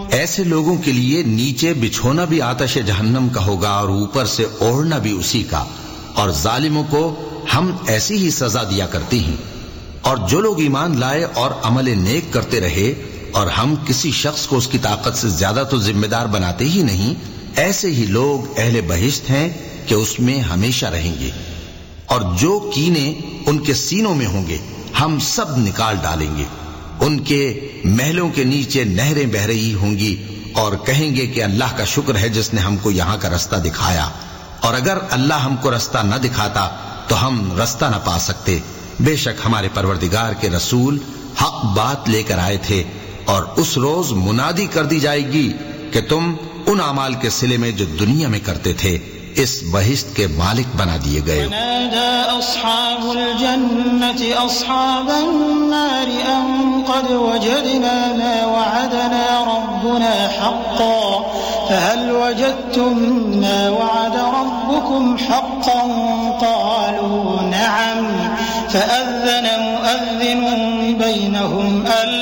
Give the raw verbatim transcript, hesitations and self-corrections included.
ایسے لوگوں کے لیے نیچے بچھونا بھی آتش جہنم کا ہوگا اور اوپر سے اوڑھنا بھی اسی کا، اور ظالموں کو ہم ایسی ہی سزا دیا کرتے ہیں۔ اور جو لوگ ایمان لائے اور عمل نیک کرتے رہے اور ہم کسی شخص کو اس کی طاقت سے زیادہ تو ذمہ دار بناتے ہی نہیں، ایسے ہی لوگ اہل بہشت ہیں کہ اس میں ہمیشہ رہیں گے۔ اور جو کینے ان کے سینوں میں ہوں گے ہم سب نکال ڈالیں گے۔ ان کے محلوں کے نیچے نہریں بہہ رہی ہوں گی اور کہیں گے کہ اللہ کا شکر ہے جس نے ہم کو یہاں کا رستہ دکھایا، اور اگر اللہ ہم کو رستہ نہ دکھاتا تو ہم رستہ نہ پا سکتے۔ بے شک ہمارے پروردگار کے رسول حق بات لے کر آئے تھے، اور اس روز منادی کر دی جائے گی کہ تم ان اعمال کے صلے میں جو دنیا میں کرتے تھے اس بہشت کے مالک بنا دیے گئے۔ ونادى أصحاب الجنة أصحاب النار أن قد وجدنا ما وعدنا ربنا حقا فهل وجدتم ما وعد ربكم حقا قالوا نعم فأذن مؤذن بينهم